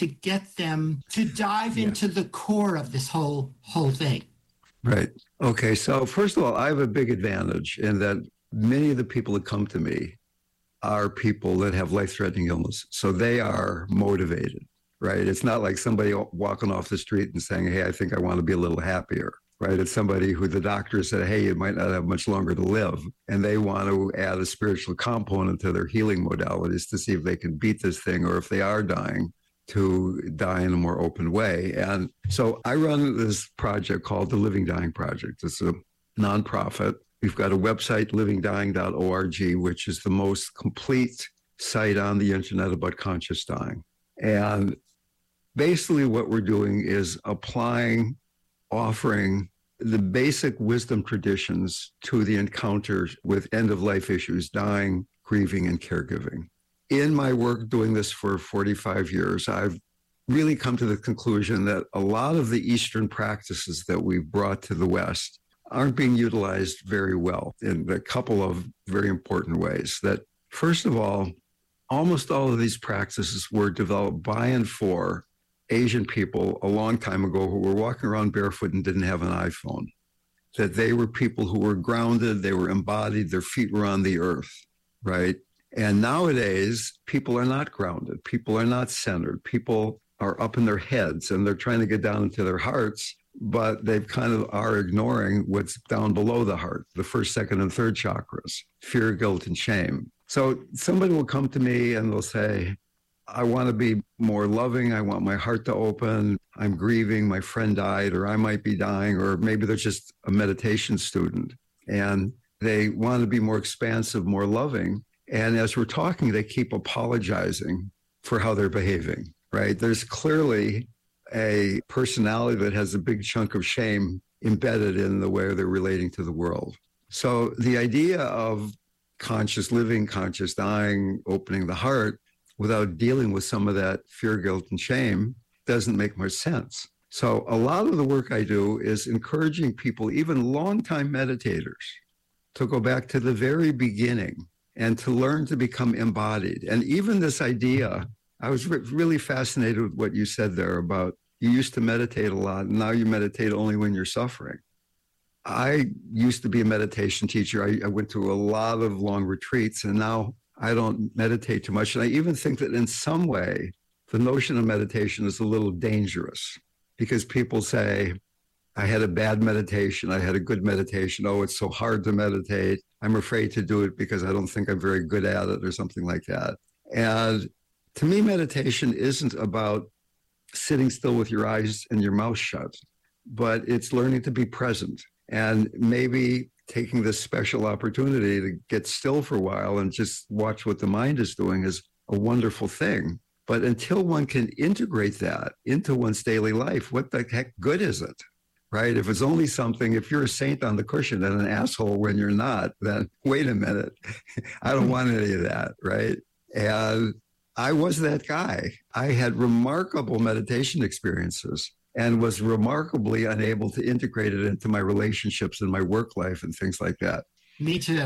to get them to dive into the core of this whole thing? Right. Okay. So first of all, I have a big advantage in that many of the people that come to me are people that have life-threatening illness. So they are motivated, right? It's not like somebody walking off the street and saying, hey, I think I want to be a little happier, right? It's somebody who the doctor said, hey, you might not have much longer to live. And they want to add a spiritual component to their healing modalities to see if they can beat this thing, or if they are dying, to die in a more open way. And so I run this project called the Living Dying Project. It's a nonprofit. We've got a website, livingdying.org, which is the most complete site on the internet about conscious dying. And basically what we're doing is offering the basic wisdom traditions to the encounters with end-of-life issues, dying, grieving, and caregiving. In my work doing this for 45 years, I've really come to the conclusion that a lot of the Eastern practices that we've brought to the West aren't being utilized very well in a couple of very important ways. That, first of all, almost all of these practices were developed by and for Asian people a long time ago who were walking around barefoot and didn't have an iPhone. That they were people who were grounded, they were embodied, their feet were on the earth, right? And nowadays, people are not grounded. People are not centered. People are up in their heads and they're trying to get down into their hearts, but they kind of are ignoring what's down below the heart, the first, second, and third chakras, fear, guilt, and shame. So somebody will come to me and they'll say, I want to be more loving. I want my heart to open. I'm grieving. My friend died, or I might be dying, or maybe they're just a meditation student and they want to be more expansive, more loving. And as we're talking, they keep apologizing for how they're behaving, right? There's clearly a personality that has a big chunk of shame embedded in the way they're relating to the world. So the idea of conscious living, conscious dying, opening the heart without dealing with some of that fear, guilt, and shame doesn't make much sense. So a lot of the work I do is encouraging people, even longtime meditators, to go back to the very beginning and to learn to become embodied. And even this idea, I was really fascinated with what you said there about you used to meditate a lot, and now you meditate only when you're suffering. I used to be a meditation teacher. I went to a lot of long retreats, and now I don't meditate too much. And I even think that in some way, the notion of meditation is a little dangerous because people say, I had a bad meditation, I had a good meditation. Oh, it's so hard to meditate. I'm afraid to do it because I don't think I'm very good at it, or something like that. And to me, meditation isn't about sitting still with your eyes and your mouth shut, but it's learning to be present and maybe taking this special opportunity to get still for a while and just watch what the mind is doing is a wonderful thing. But until one can integrate that into one's daily life, what the heck good is it? Right? If it's only something, if you're a saint on the cushion and an asshole when you're not, then wait a minute. I don't want any of that, right? And I was that guy. I had remarkable meditation experiences and was remarkably unable to integrate it into my relationships and my work life and things like that. Me too.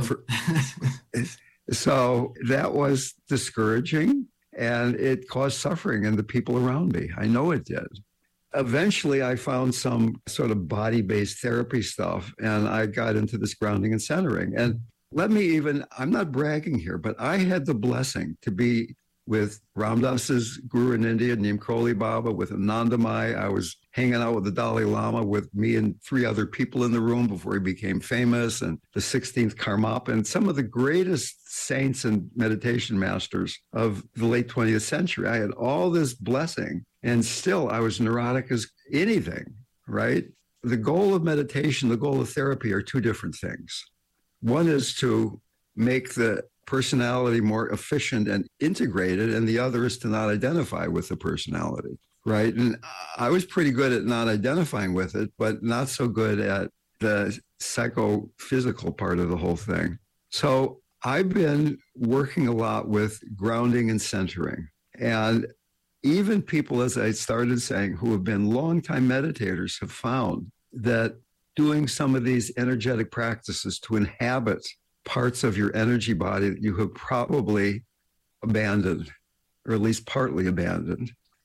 So that was discouraging, and it caused suffering in the people around me. I know it did. Eventually, I found some sort of body-based therapy stuff, and I got into this grounding and centering. And I'm not bragging here, but I had the blessing to be with Ram Dass's guru in India, Neem Karoli Baba, with Anandamai. I was hanging out with the Dalai Lama with me and 3 other people in the room before he became famous, and the 16th Karmapa, and some of the greatest saints and meditation masters of the late 20th century. I had all this blessing, and still I was neurotic as anything, right? The goal of meditation, the goal of therapy are 2 different things. One is to make the personality more efficient and integrated, and the other is to not identify with the personality, right? And I was pretty good at not identifying with it, but not so good at the psychophysical part of the whole thing. So I've been working a lot with grounding and centering. And even people, as I started saying, who have been longtime meditators have found that doing some of these energetic practices to inhabit parts of your energy body that you have probably abandoned, or at least partly abandoned,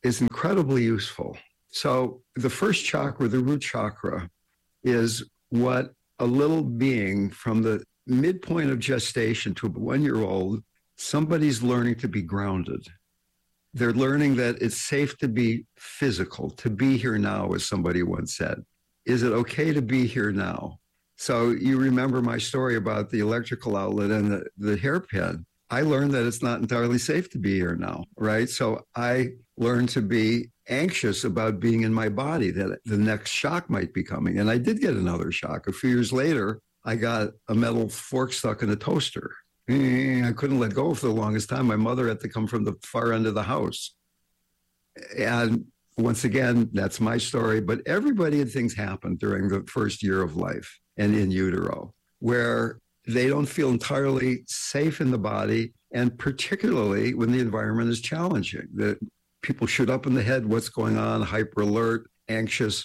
is incredibly useful. So the first chakra, the root chakra, is what a little being from the midpoint of gestation to a 1-year-old, somebody's learning to be grounded. They're learning that it's safe to be physical, to be here now, as somebody once said. Is it okay to be here now? So you remember my story about the electrical outlet and the hairpin. I learned that it's not entirely safe to be here now, right? So I learned to be anxious about being in my body, that the next shock might be coming. And I did get another shock. A few years later, I got a metal fork stuck in a toaster. I couldn't let go for the longest time. My mother had to come from the far end of the house. And once again, that's my story. But everybody had things happen during the first year of life and in utero where they don't feel entirely safe in the body, and particularly when the environment is challenging. That people shoot up in the head, what's going on, hyper alert, anxious.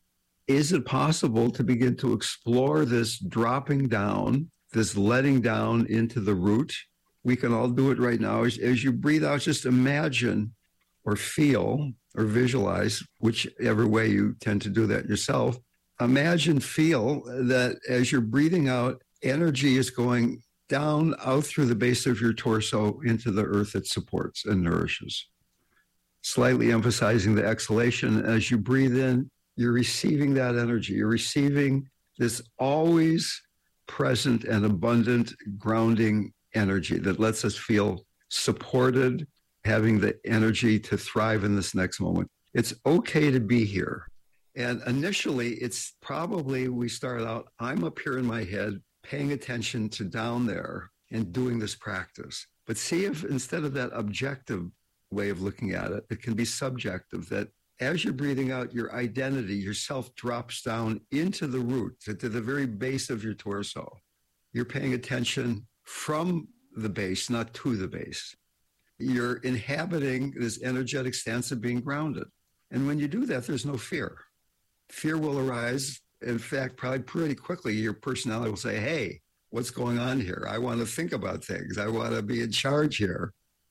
Is it possible to begin to explore this dropping down, this letting down into the root? We can all do it right now. As you breathe out, just imagine or feel or visualize, whichever way you tend to do that yourself. Imagine, feel that as you're breathing out, energy is going down out through the base of your torso into the earth it supports and nourishes. Slightly emphasizing the exhalation. As you breathe in, you're receiving that energy. You're receiving this always present and abundant grounding energy that lets us feel supported, having the energy to thrive in this next moment. It's okay to be here. And initially, it's probably, we start out, I'm up here in my head, paying attention to down there and doing this practice. But see if instead of that objective way of looking at it, it can be subjective, that as you're breathing out, your identity, yourself drops down into the root, to the very base of your torso. You're paying attention from the base, not to the base. You're inhabiting this energetic stance of being grounded. And when you do that, there's no fear. Fear will arise. In fact, probably pretty quickly, your personality will say, hey, what's going on here? I want to think about things. I want to be in charge here.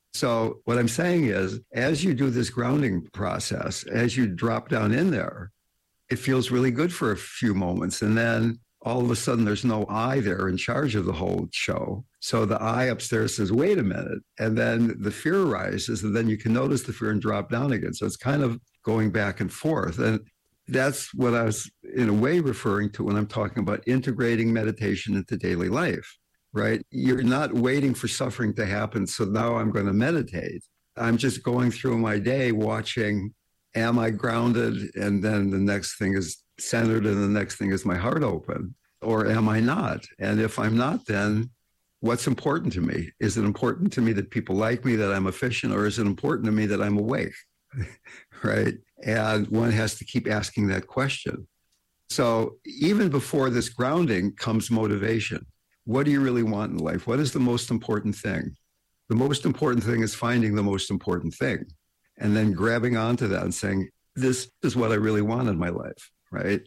So what I'm saying is, as you do this grounding process, as you drop down in there, it feels really good for a few moments. And then all of a sudden, there's no I there in charge of the whole show. So the I upstairs says, wait a minute. And then the fear arises, and then you can notice the fear and drop down again. So it's kind of going back and forth. And that's what I was, in a way, referring to when I'm talking about integrating meditation into daily life, right? You're not waiting for suffering to happen, so now I'm going to meditate. I'm just going through my day watching, am I grounded? And then the next thing is centered, and the next thing is my heart open, or am I not? And if I'm not, then what's important to me? Is it important to me that people like me, that I'm efficient, or is it important to me that I'm awake? Right? And one has to keep asking that question. So even before this grounding comes motivation. What do you really want in life? What is the most important thing? The most important thing is finding the most important thing, and then grabbing onto that and saying, this is what I really want in my life, right?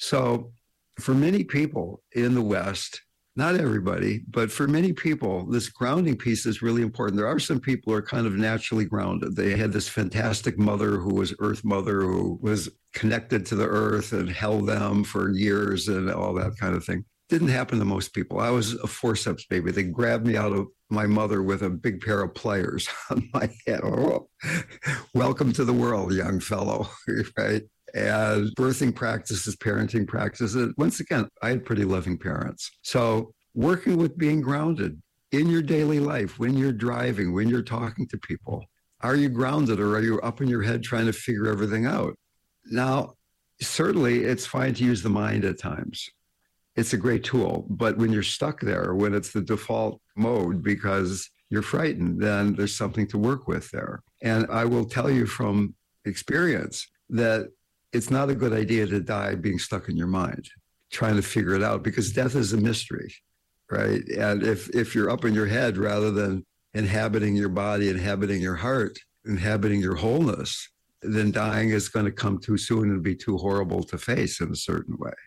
So for many people in the West, not everybody, but for many people, this grounding piece is really important. There are some people who are kind of naturally grounded. They had this fantastic mother who was Earth Mother, who was connected to the earth and held them for years and all that kind of thing. Didn't happen to most people. I was a forceps baby. They grabbed me out of my mother with a big pair of pliers on my head. Oh, welcome to the world, young fellow, right? And birthing practices, parenting practices. Once again, I had pretty loving parents. So working with being grounded in your daily life, when you're driving, when you're talking to people, are you grounded, or are you up in your head trying to figure everything out? Now, certainly it's fine to use the mind at times. It's a great tool, but when you're stuck there, when it's the default mode because you're frightened, then there's something to work with there. And I will tell you from experience that it's not a good idea to die being stuck in your mind, trying to figure it out, because death is a mystery, right? And if you're up in your head rather than inhabiting your body, inhabiting your heart, inhabiting your wholeness, then dying is going to come too soon and be too horrible to face in a certain way.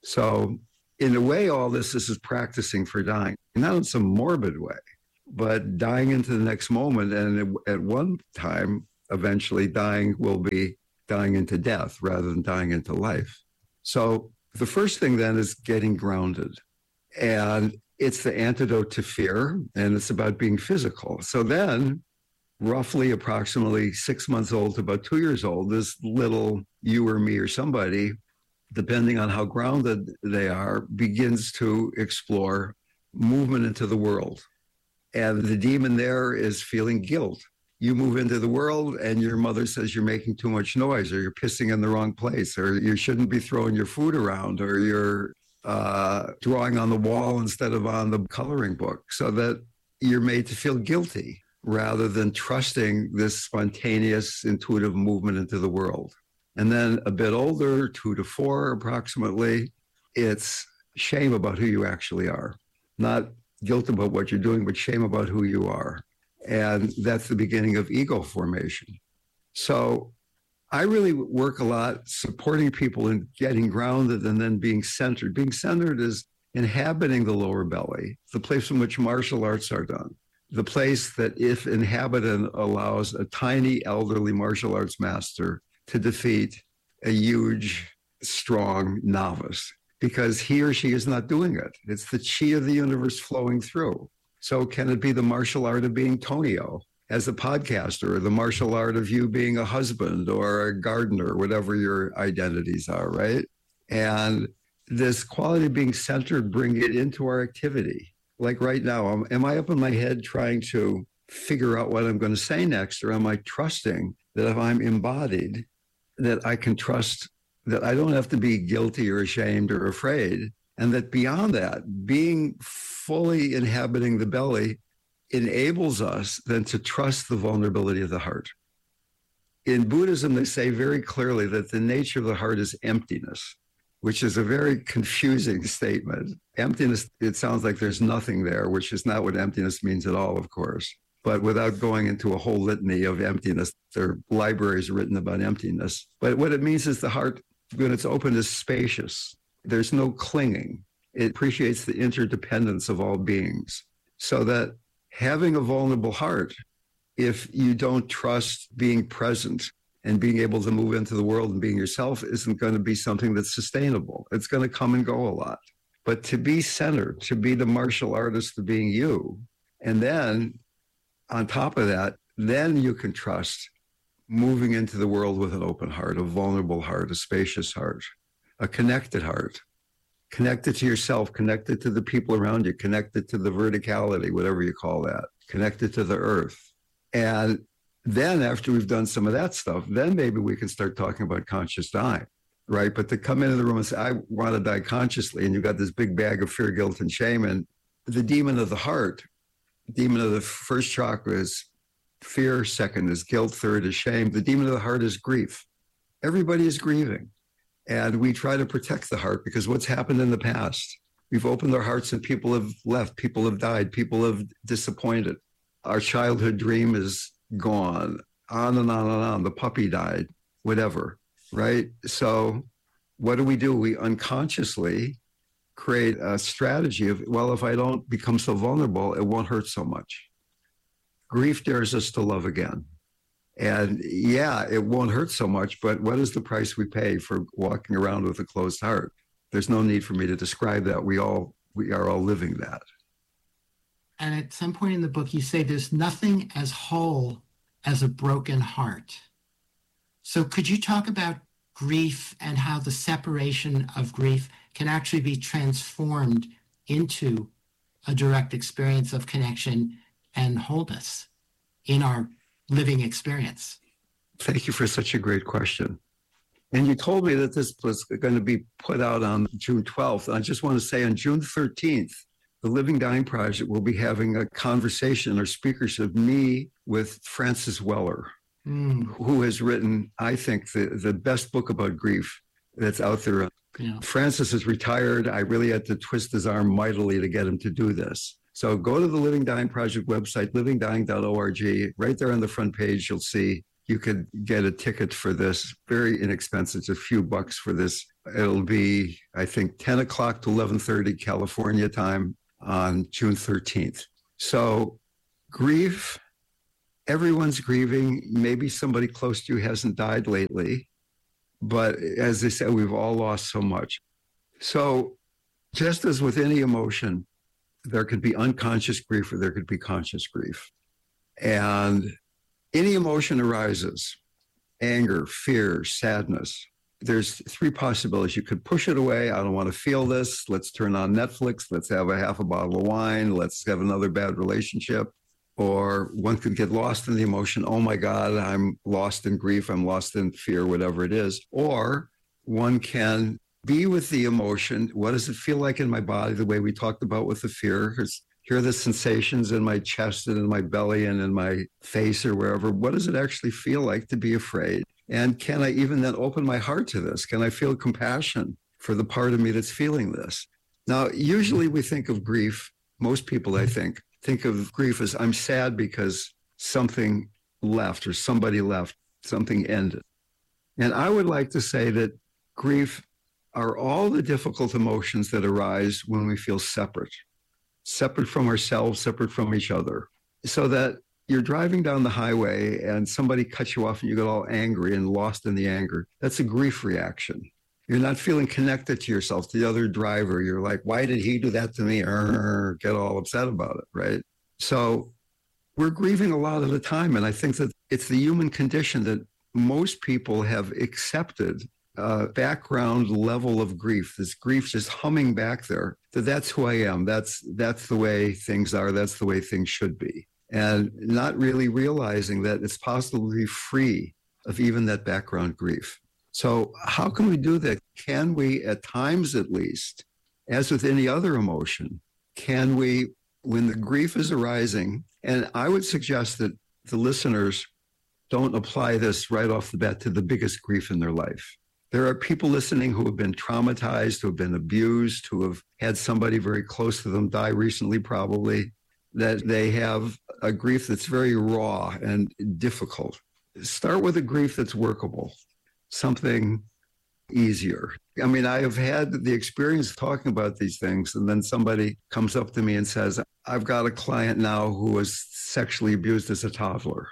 So in a way, all this is practicing for dying, not in some morbid way, but dying into the next moment. And at one time, eventually dying will be dying into death rather than dying into life. So the first thing then is getting grounded. And it's the antidote to fear, and it's about being physical. So then, roughly approximately 6 months old to about 2 years old, this little you or me or somebody, depending on how grounded they are, begins to explore movement into the world. And the demon there is feeling guilt. You move into the world and your mother says you're making too much noise, or you're pissing in the wrong place, or you shouldn't be throwing your food around, or you're drawing on the wall instead of on the coloring book, so that you're made to feel guilty rather than trusting this spontaneous, intuitive movement into the world. And then a bit older, 2 to 4 approximately, it's shame about who you actually are. Not guilt about what you're doing, but shame about who you are. And that's the beginning of ego formation. So I really work a lot supporting people in getting grounded and then being centered. Being centered is inhabiting the lower belly, the place in which martial arts are done, the place that, if inhabited, allows a tiny elderly martial arts master to defeat a huge, strong novice, because he or she is not doing it. It's the chi of the universe flowing through. So can it be the martial art of being Tonio as a podcaster, or the martial art of you being a husband or a gardener, whatever your identities are, right? And this quality of being centered, bring it into our activity. Like right now, am I up in my head trying to figure out what I'm going to say next, or am I trusting that if I'm embodied, that I can trust that I don't have to be guilty or ashamed or afraid, and that beyond that, being fully inhabiting the belly enables us then to trust the vulnerability of the heart. In Buddhism, they say very clearly that the nature of the heart is emptiness, which is a very confusing statement. Emptiness, it sounds like there's nothing there, which is not what emptiness means at all, of course. But without going into a whole litany of emptiness, there are libraries written about emptiness. But what it means is the heart, when it's open, is spacious. There's no clinging. It appreciates the interdependence of all beings. So that having a vulnerable heart, if you don't trust being present and being able to move into the world and being yourself, isn't going to be something that's sustainable. It's going to come and go a lot. But to be centered, to be the martial artist of being you, and then on top of that, then you can trust moving into the world with an open heart, a vulnerable heart, a spacious heart, a connected heart, connected to yourself, connected to the people around you, connected to the verticality, whatever you call that, connected to the earth. And then after we've done some of that stuff, then maybe we can start talking about conscious dying, right? But to come into the room and say, I want to die consciously, and you've got this big bag of fear, guilt, and shame, and the demon of the heart, demon of the first chakra is fear, second is guilt, third is shame. The demon of the heart is grief. Everybody is grieving. And we try to protect the heart because what's happened in the past, we've opened our hearts and people have left, people have died, people have disappointed. Our childhood dream is gone, on and on and on. The puppy died, whatever, right? So what do? We unconsciously create a strategy of, well, if I don't become so vulnerable, it won't hurt so much. Grief dares us to love again. And yeah, it won't hurt so much, but what is the price we pay for walking around with a closed heart? There's no need for me to describe that. We are all living that. And at some point in the book, you say there's nothing as whole as a broken heart. So could you talk about grief and how the separation of grief can actually be transformed into a direct experience of connection and wholeness in our living experience? Thank you for such a great question. And you told me that this was going to be put out on June 12th. And I just want to say on June 13th, the Living Dying Project will be having a conversation or speakership, me with Francis Weller, who has written, I think, the best book about grief that's out there. Yeah. Francis is retired. I really had to twist his arm mightily to get him to do this. So go to the Living Dying Project website, livingdying.org. Right there on the front page, you'll see you could get a ticket for this. Very inexpensive, it's a few bucks for this. It'll be, I think, 10 o'clock to 11:30 California time on June 13th. So grief Everyone's grieving. Maybe somebody close to you hasn't died lately. But as I said, we've all lost so much. So just as with any emotion, there could be unconscious grief or there could be conscious grief. And any emotion arises, anger, fear, sadness. There's three possibilities. You could push it away. I don't want to feel this. Let's turn on Netflix. Let's have a half a bottle of wine. Let's have another bad relationship. Or one could get lost in the emotion. Oh my God, I'm lost in grief. I'm lost in fear, whatever it is. Or one can be with the emotion. What does it feel like in my body? The way we talked about with the fear. Here are the sensations in my chest and in my belly and in my face or wherever. What does it actually feel like to be afraid? And can I even then open my heart to this? Can I feel compassion for the part of me that's feeling this? Now, usually we think of grief, most people, I think of grief as I'm sad because something left or somebody left, something ended. And I would like to say that grief are all the difficult emotions that arise when we feel separate from ourselves, separate from each other. So that you're driving down the highway and somebody cuts you off and you get all angry and lost in the anger. That's a grief reaction. You're not feeling connected to yourself, to the other driver. You're like, why did he do that to me? Get all upset about it, right? So we're grieving a lot of the time. And I think that it's the human condition that most people have accepted a background level of grief. This grief just humming back there, that's who I am. That's the way things are. That's the way things should be. And not really realizing that it's possible to be free of even that background grief. So how can we do that? Can we, at times at least, as with any other emotion, can we, when the grief is arising, and I would suggest that the listeners don't apply this right off the bat to the biggest grief in their life. There are people listening who have been traumatized, who have been abused, who have had somebody very close to them die recently, probably, that they have a grief that's very raw and difficult. Start with a grief that's workable, something easier. I mean, I have had the experience of talking about these things, and then somebody comes up to me and says, I've got a client now who was sexually abused as a toddler.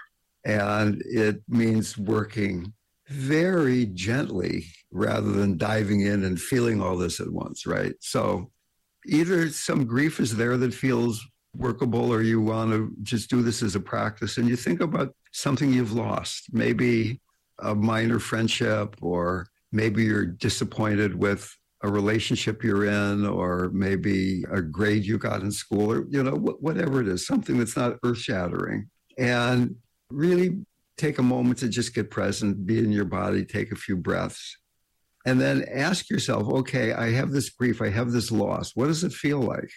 And it means working very gently rather than diving in and feeling all this at once, right? So either some grief is there that feels workable, or you want to just do this as a practice and you think about something you've lost, maybe a minor friendship, or maybe you're disappointed with a relationship you're in, or maybe a grade you got in school, or, whatever it is, something that's not earth-shattering. And really take a moment to just get present, be in your body, take a few breaths, and then ask yourself, okay, I have this grief, I have this loss. What does it feel like?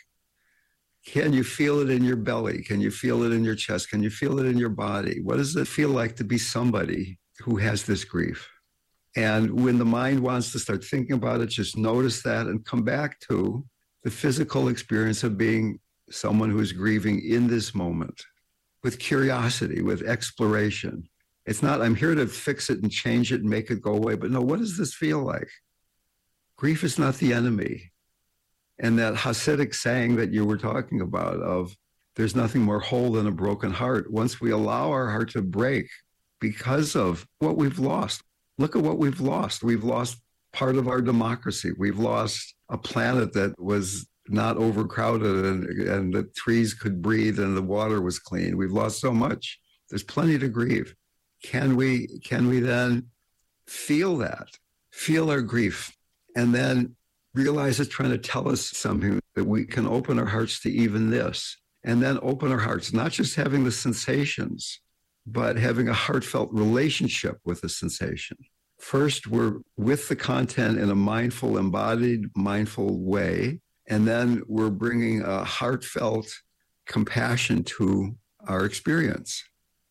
Can you feel it in your belly? Can you feel it in your chest? Can you feel it in your body? What does it feel like to be somebody who has this grief? And when the mind wants to start thinking about it, just notice that and come back to the physical experience of being someone who is grieving in this moment with curiosity, with exploration. It's not, I'm here to fix it and change it and make it go away. But no, what does this feel like? Grief is not the enemy. And that Hasidic saying that you were talking about of there's nothing more whole than a broken heart. Once we allow our heart to break because of what we've lost, look at what we've lost. We've lost part of our democracy. We've lost a planet that was not overcrowded and the trees could breathe and the water was clean. We've lost so much. There's plenty to grieve. Can we then feel that, feel our grief, and then realize it's trying to tell us something, that we can open our hearts to even this, and then open our hearts, not just having the sensations, but having a heartfelt relationship with the sensation. First, we're with the content in a mindful, embodied, mindful way, and then we're bringing a heartfelt compassion to our experience.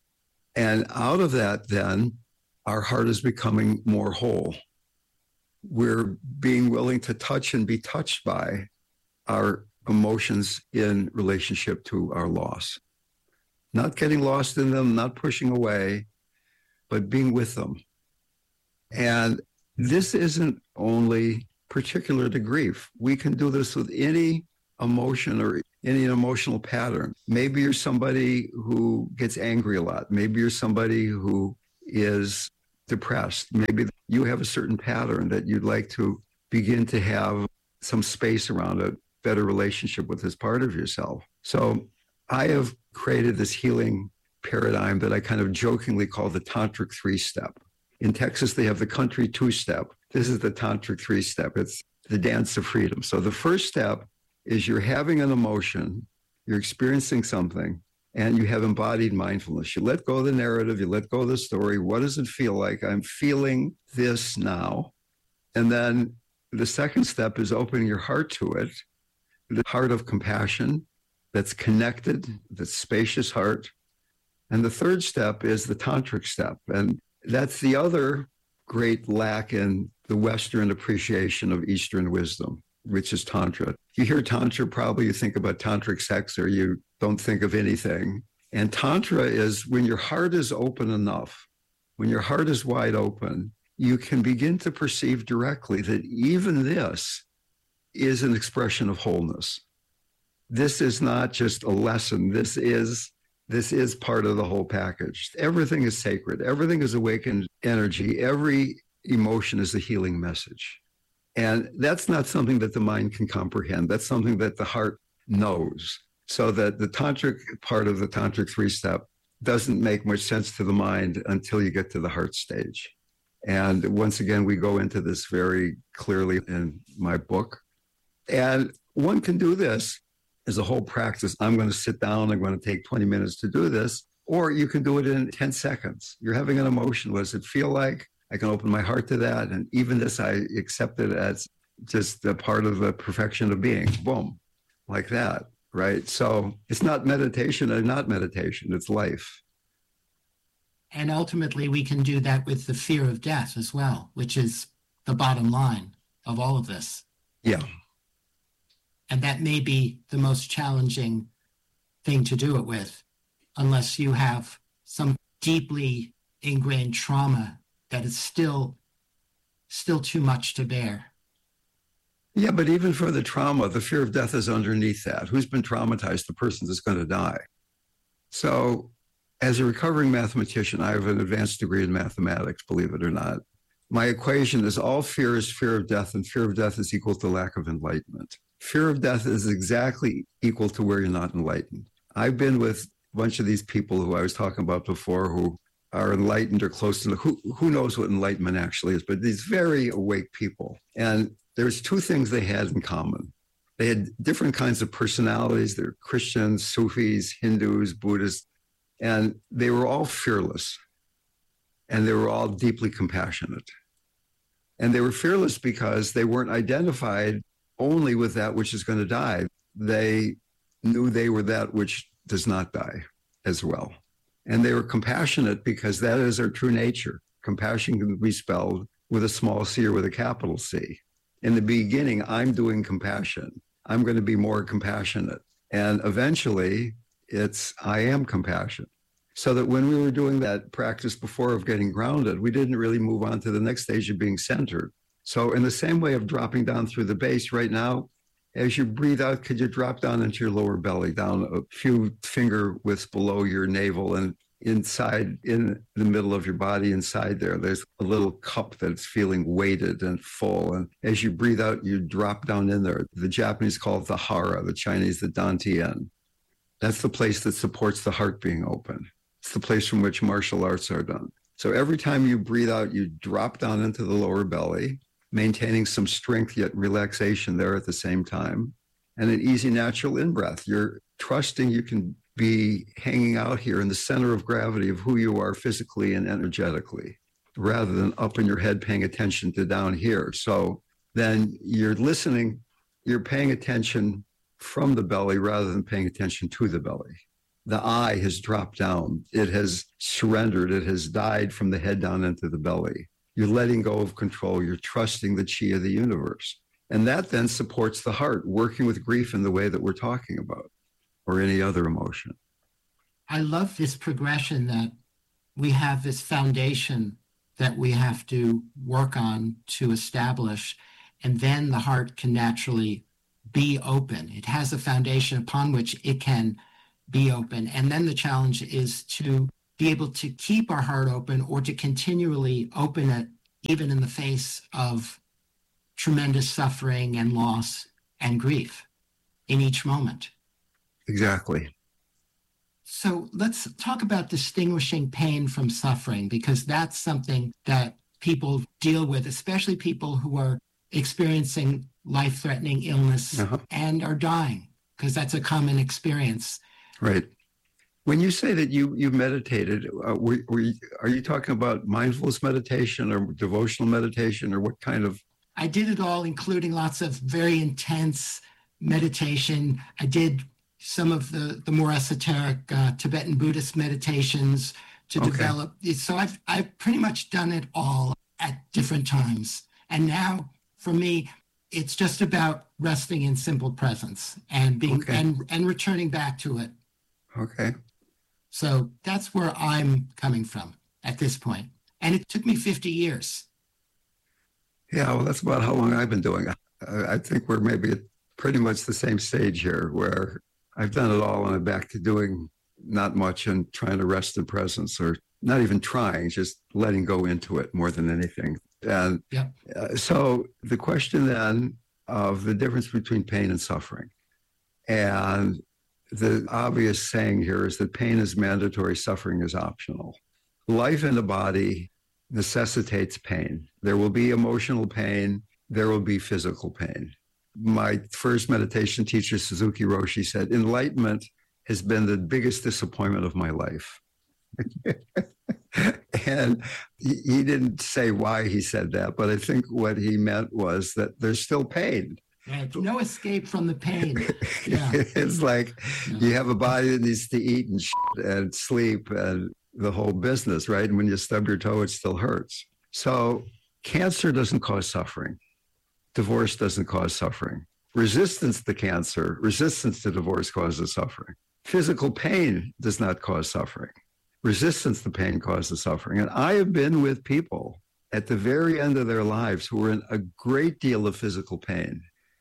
And out of that, then, our heart is becoming more whole. We're being willing to touch and be touched by our emotions in relationship to our loss. Not getting lost in them, not pushing away, but being with them. And this isn't only particular to grief. We can do this with any emotion or any emotional pattern. Maybe you're somebody who gets angry a lot. Maybe you're somebody who is depressed. Maybe you have a certain pattern that you'd like to begin to have some space around, a better relationship with this part of yourself. So I have created this healing paradigm that I kind of jokingly call the Tantric 3-step. In Texas, they have the country 2-step. This is the Tantric 3-step. It's the dance of freedom. So the first step is you're having an emotion, you're experiencing something, and you have embodied mindfulness. You let go of the narrative, you let go of the story. What does it feel like? I'm feeling this now. And then the second step is opening your heart to it, the heart of compassion that's connected, that's spacious heart. And the third step is the tantric step. And that's the other great lack in the Western appreciation of Eastern wisdom, which is Tantra. You hear Tantra, probably you think about tantric sex or you don't think of anything. And Tantra is when your heart is open enough, when your heart is wide open, you can begin to perceive directly that even this is an expression of wholeness. This is not just a lesson. This is part of the whole package. Everything is sacred. Everything is awakened energy. Every emotion is a healing message. And that's not something that the mind can comprehend. That's something that the heart knows. So that the tantric part of the Tantric 3-step doesn't make much sense to the mind until you get to the heart stage. And once again, we go into this very clearly in my book. And one can do this as a whole practice. I'm going to sit down. I'm going to take 20 minutes to do this. Or you can do it in 10 seconds. You're having an emotion. What does it feel like? I can open my heart to that. And even this, I accept it as just a part of the perfection of being. Boom, like that, right? So it's not meditation and not meditation. It's life. And ultimately, we can do that with the fear of death as well, which is the bottom line of all of this. Yeah. And that may be the most challenging thing to do it with, unless you have some deeply ingrained trauma that is still too much to bear. Yeah, but even for the trauma, the fear of death is underneath that. Who's been traumatized? The person that's going to die. So as a recovering mathematician, I have an advanced degree in mathematics, believe it or not. My equation is all fear is fear of death, and fear of death is equal to lack of enlightenment. Fear of death is exactly equal to where you're not enlightened. I've been with a bunch of these people who I was talking about before who are enlightened or close to, who knows what enlightenment actually is, but these very awake people. And there's two things they had in common. They had different kinds of personalities. They're Christians, Sufis, Hindus, Buddhists, and they were all fearless. And they were all deeply compassionate. And they were fearless because they weren't identified only with that which is going to die. They knew they were that which does not die as well. And they were compassionate because that is our true nature. Compassion can be spelled with a small c or with a capital C. In the beginning, I'm doing compassion. I'm going to be more compassionate. And eventually, it's I am compassion. So that when we were doing that practice before of getting grounded, we didn't really move on to the next stage of being centered. So in the same way of dropping down through the base right now, as you breathe out, could you drop down into your lower belly, down a few finger widths below your navel and inside, in the middle of your body, inside there's a little cup that's feeling weighted and full. And as you breathe out, you drop down in there. The Japanese call it the hara, the Chinese, the dantian. That's the place that supports the heart being open. It's the place from which martial arts are done. So every time you breathe out, you drop down into the lower belly, maintaining some strength yet relaxation there at the same time, and an easy natural in-breath. You're trusting you can be hanging out here in the center of gravity of who you are physically and energetically, rather than up in your head paying attention to down here. So then you're listening, you're paying attention from the belly rather than paying attention to the belly. The eye has dropped down. It has surrendered. It has died from the head down into the belly. You're letting go of control. You're trusting the chi of the universe. And that then supports the heart, working with grief in the way that we're talking about, or any other emotion. I love this progression that we have this foundation that we have to work on to establish, and then the heart can naturally be open. It has a foundation upon which it can be open. And then the challenge is to be able to keep our heart open or to continually open it, even in the face of tremendous suffering and loss and grief in each moment. Exactly. So let's talk about distinguishing pain from suffering, because that's something that people deal with, especially people who are experiencing life-threatening illness and are dying, because that's a common experience. Right. When you say that you meditated, are you talking about mindfulness meditation or devotional meditation, or what kind of? I did it all, including lots of very intense meditation. I did some of the more esoteric Tibetan Buddhist meditations to develop. So I've pretty much done it all at different times. And now for me, it's just about resting in simple presence and being and returning back to it. Okay. So that's where I'm coming from at this point. And it took me 50 years. Yeah, well, that's about how long I've been doing it. I think we're maybe at pretty much the same stage here, where I've done it all and I'm back to doing not much and trying to rest in presence, or not even trying, just letting go into it more than anything. And so the question then of the difference between pain and suffering. And the obvious saying here is that pain is mandatory, suffering is optional. Life in the body necessitates pain. There will be emotional pain. There will be physical pain. My first meditation teacher, Suzuki Roshi, said, enlightenment has been the biggest disappointment of my life. And he didn't say why he said that, but I think what he meant was that there's still pain. Right. No escape from the pain. Yeah. It's like you have a body that needs to eat and sleep and the whole business, right? And when you stub your toe, it still hurts. So cancer doesn't cause suffering. Divorce doesn't cause suffering. Resistance to cancer, resistance to divorce causes suffering. Physical pain does not cause suffering. Resistance to pain causes suffering. And I have been with people at the very end of their lives who were in a great deal of physical pain.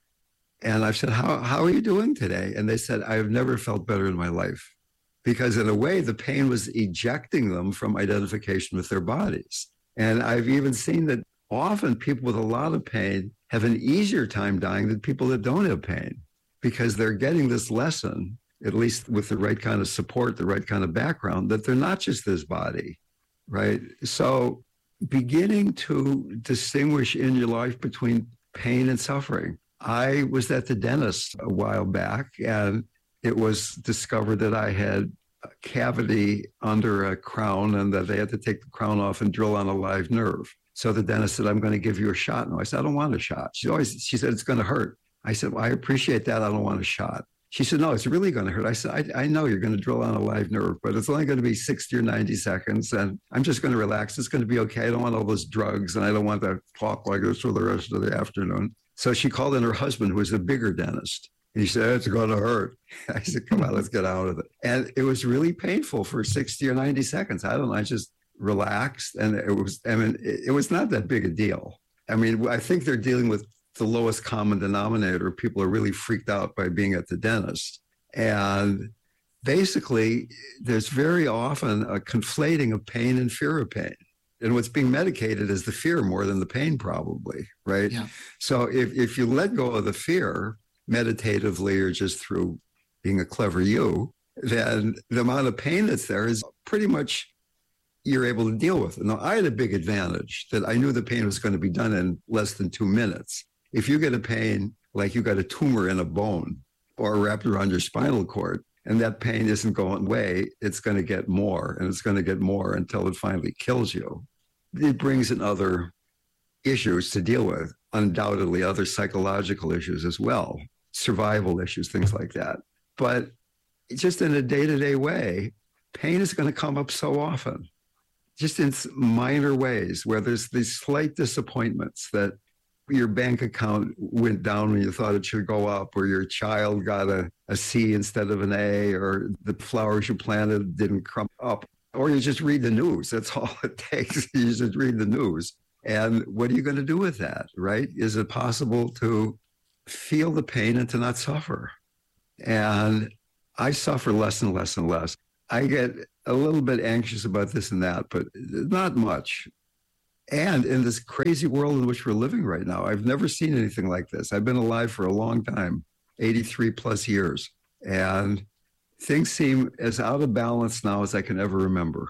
And I've said, how are you doing today? And they said, I've never felt better in my life. Because in a way, the pain was ejecting them from identification with their bodies. And I've even seen that often people with a lot of pain have an easier time dying than people that don't have pain, because they're getting this lesson, at least with the right kind of support, the right kind of background, that they're not just this body, right? So beginning to distinguish in your life between pain and suffering. I was at the dentist a while back, and it was discovered that I had a cavity under a crown and that they had to take the crown off and drill on a live nerve. So the dentist said, I'm going to give you a shot. No, I said, I don't want a shot. She said, it's going to hurt. I said, well, I appreciate that. I don't want a shot. She said, no, it's really going to hurt. I said, I know you're going to drill on a live nerve, but it's only going to be 60 or 90 seconds. And I'm just going to relax. It's going to be okay. I don't want all those drugs. And I don't want to talk like this for the rest of the afternoon. So she called in her husband, who was a bigger dentist. And he said, it's going to hurt. I said, come on, let's get out of it. And it was really painful for 60 or 90 seconds. I don't know. I just relaxed. And it was not that big a deal. I mean, I think they're dealing with the lowest common denominator. People are really freaked out by being at the dentist. And basically, there's very often a conflating of pain and fear of pain. And what's being medicated is the fear more than the pain, probably, right? Yeah. So if you let go of the fear meditatively or just through being a clever you, then the amount of pain that's there is pretty much you're able to deal with it. Now, I had a big advantage that I knew the pain was going to be done in less than 2 minutes. If you get a pain like you got a tumor in a bone or wrapped around your spinal cord, and that pain isn't going away, it's going to get more, and it's going to get more until it finally kills you. It brings in other issues to deal with, undoubtedly other psychological issues as well, survival issues, things like that. But just in a day-to-day way, pain is going to come up so often, just in minor ways where there's these slight disappointments that your bank account went down when you thought it should go up, or your child got a C instead of an A, or the flowers you planted didn't crump up. Or you just read the news. That's all it takes. You just read the news. And what are you going to do with that, right? Is it possible to feel the pain and to not suffer. And I suffer less and less and less. I get a little bit anxious about this and that, but not much. And in this crazy world in which we're living right now, I've never seen anything like this. I've been alive for a long time, 83 plus years. And things seem as out of balance now as I can ever remember.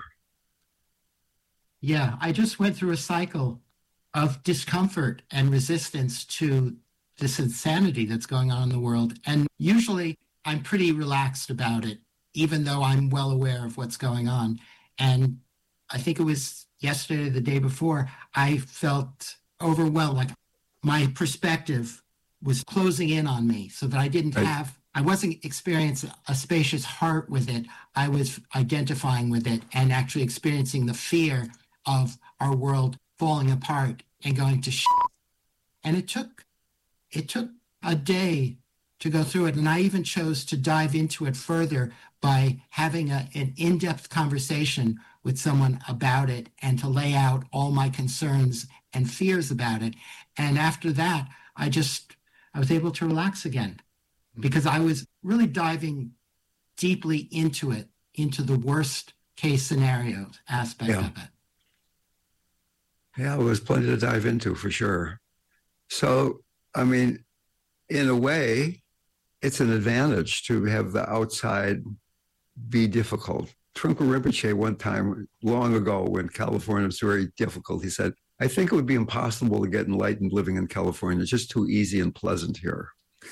Yeah, I just went through a cycle of discomfort and resistance to this insanity that's going on in the world. And usually I'm pretty relaxed about it, even though I'm well aware of what's going on. And I think it was yesterday, the day before, I felt overwhelmed, like my perspective was closing in on me so that I wasn't experiencing a spacious heart with it. I was identifying with it and actually experiencing the fear of our world falling apart and going to shit. And it took a day to go through it. And I even chose to dive into it further by having an in-depth conversation with someone about it and to lay out all my concerns and fears about it. And after that, I was able to relax again because I was really diving deeply into it, into the worst case scenario aspect of it. Yeah, it was plenty to dive into for sure. So, I mean, in a way, it's an advantage to have the outside be difficult. Trungpa Rinpoche one time, long ago, when California was very difficult, he said, I think it would be impossible to get enlightened living in California. It's just too easy and pleasant here.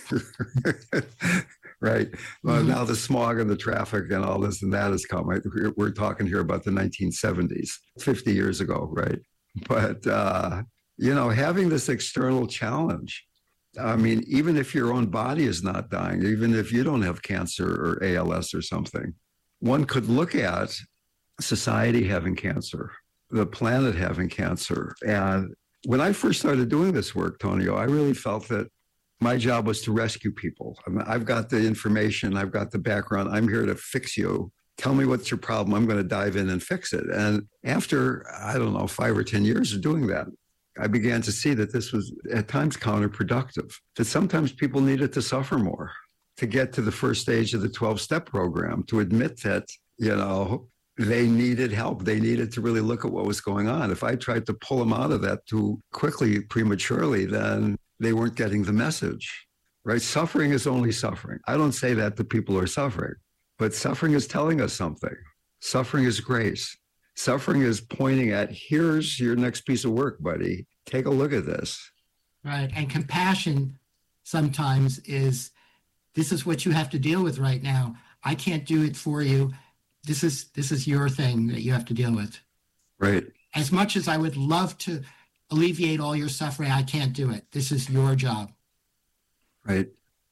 Right? Well, now the smog and the traffic and all this and that has come. We're talking here about the 1970s, 50 years ago, right? But, having this external challenge, I mean, even if your own body is not dying, even if you don't have cancer or ALS or something, one could look at society having cancer, the planet having cancer. And when I first started doing this work, Tonio, I really felt that my job was to rescue people. I mean, I've got the information, I've got the background, I'm here to fix you. Tell me what's your problem. I'm going to dive in and fix it. And after, 5 or 10 years of doing that, I began to see that this was at times counterproductive, that sometimes people needed to suffer more to get to the first stage of the 12-step program, to admit that, they needed help. They needed to really look at what was going on. If I tried to pull them out of that too quickly, prematurely, then they weren't getting the message, right? Suffering is only suffering. I don't say that to people who are suffering. But suffering is telling us something. Suffering is grace. Suffering is pointing at, here's your next piece of work, buddy. Take a look at this. Right. And compassion sometimes is, this is what you have to deal with right now. I can't do it for you. This is your thing that you have to deal with. Right. As much as I would love to alleviate all your suffering, I can't do it. This is your job. Right.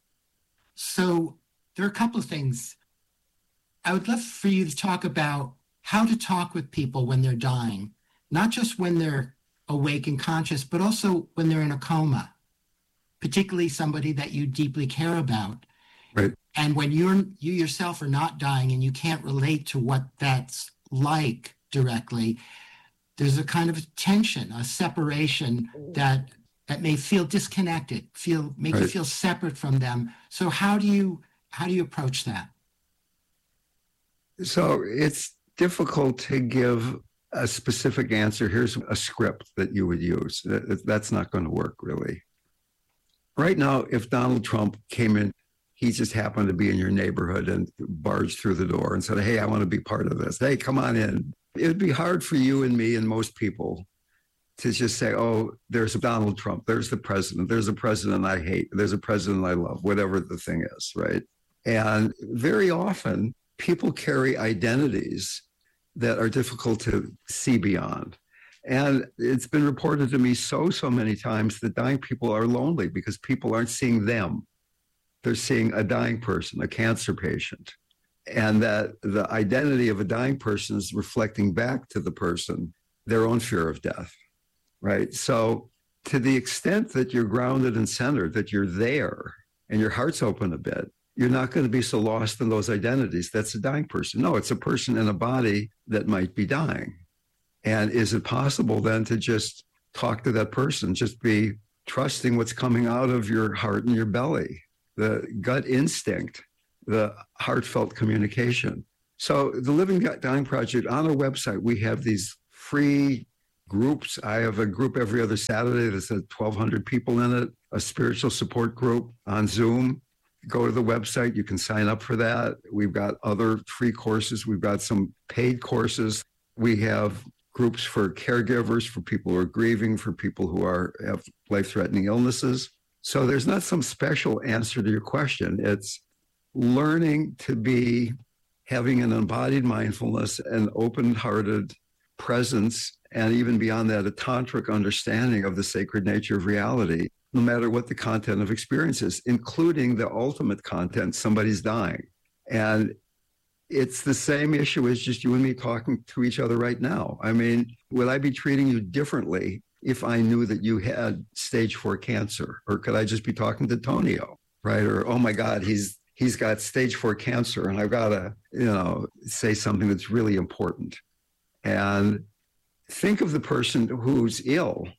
So there are a couple of things. I would love for you to talk about how to talk with people when they're dying, not just when they're awake and conscious, but also when they're in a coma, particularly somebody that you deeply care about. Right. And when you yourself are not dying and you can't relate to what that's like directly, there's a kind of tension, a separation that may feel disconnected, make you feel separate from them. So how do you approach that? So it's difficult to give a specific answer. Here's a script that you would use. That's not going to work, really. Right now, if Donald Trump came in, he just happened to be in your neighborhood and barged through the door and said, hey, I want to be part of this. Hey, come on in. It would be hard for you and me and most people to just say, oh, there's Donald Trump. There's the president. There's a president I hate. There's a president I love, whatever the thing is, right? And very often, people carry identities that are difficult to see beyond. And it's been reported to me so many times that dying people are lonely because people aren't seeing them. They're seeing a dying person, a cancer patient. And that the identity of a dying person is reflecting back to the person their own fear of death, right? So to the extent that you're grounded and centered, that you're there and your heart's open a bit, you're not going to be so lost in those identities. That's a dying person. No, it's a person in a body that might be dying. And is it possible then to just talk to that person, just be trusting what's coming out of your heart and your belly, the gut instinct, the heartfelt communication. So the Living Dying Project, on our website, we have these free groups. I have a group every other Saturday that's 1,200 people in it, a spiritual support group on Zoom. Go to the website. You can sign up for that. We've got other free courses. We've got some paid courses. We have groups for caregivers, for people who are grieving, for people who have life-threatening illnesses. So there's not some special answer to your question. It's learning to be having an embodied mindfulness, an open-hearted presence, and even beyond that, a tantric understanding of the sacred nature of reality, no matter what the content of experience is, including the ultimate content, somebody's dying. And it's the same issue as just you and me talking to each other right now. I mean, would I be treating you differently if I knew that you had stage 4 cancer? Or could I just be talking to Tonio, right? Or, oh my God, he's got stage 4 cancer and I've got to, say something that's really important. And think of the person who's ill,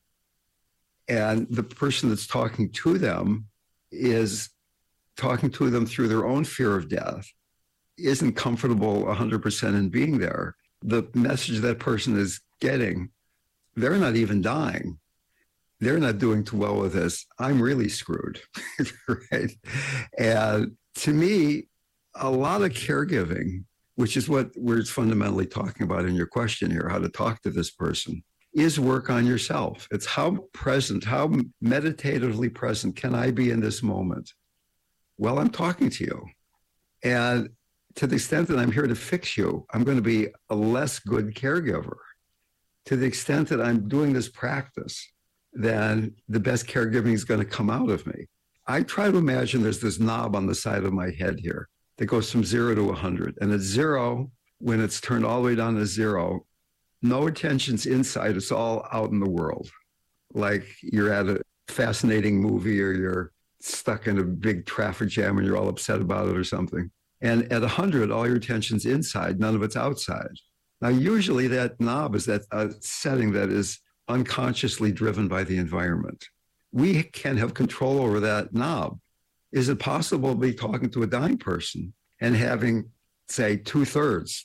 and the person that's talking to them is talking to them through their own fear of death, isn't comfortable 100% in being there. The message that person is getting, they're not even dying. They're not doing too well with this. I'm really screwed, right? And to me, a lot of caregiving, which is what we're fundamentally talking about in your question here, how to talk to this person, is work on yourself. It's how present, how meditatively present can I be in this moment? Well, I'm talking to you. And to the extent that I'm here to fix you, I'm going to be a less good caregiver. To the extent that I'm doing this practice, then the best caregiving is going to come out of me. I try to imagine there's this knob on the side of my head here that goes from 0 to 100. And at 0, when it's turned all the way down to 0, no attention's inside. It's all out in the world. Like you're at a fascinating movie or you're stuck in a big traffic jam and you're all upset about it or something. And at 100, all your attention's inside. None of it's outside. Now, usually that knob is that setting that is unconsciously driven by the environment. We can have control over that knob. Is it possible to be talking to a dying person and having, say, 2/3,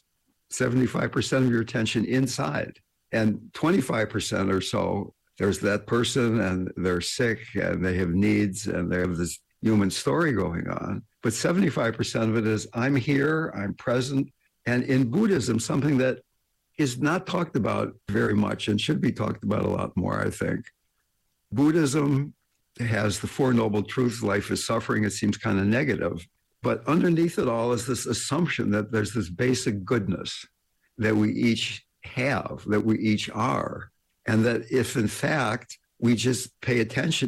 75% of your attention inside, and 25% or so, there's that person and they're sick and they have needs and they have this human story going on. But 75% of it is I'm here, I'm present. And in Buddhism, something that is not talked about very much and should be talked about a lot more, I think. Buddhism has the Four Noble Truths, life is suffering. It seems kind of negative. But underneath it all is this assumption that there's this basic goodness that we each have, that we each are. And that if in fact we just pay attention